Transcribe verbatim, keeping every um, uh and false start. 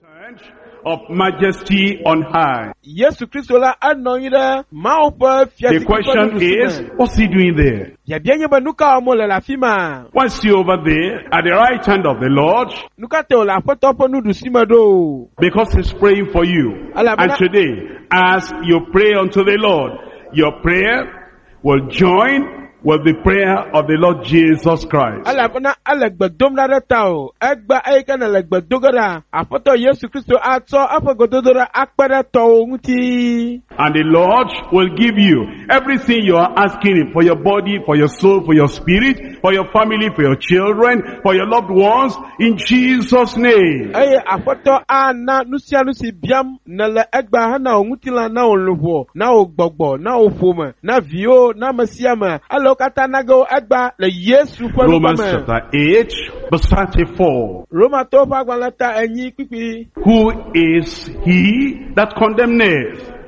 of majesty on high. Yesu Kristo la anoyire ma opa fiasi. The question is, what's he doing there? Ya bienye banuka omo la fima. What's he over there at the right hand of the Lord? Nuka te la foto opo nudu simado. Because he's praying for you. And today, as you pray unto the Lord, your prayer will join with the prayer of the Lord Jesus Christ. And the Lord will give you everything you are asking him for your body, for your soul, for your spirit, for your family, for your children, for your loved ones, in Jesus' name. Romans chapter eight, verse thirty-four. Who is he that condemneth?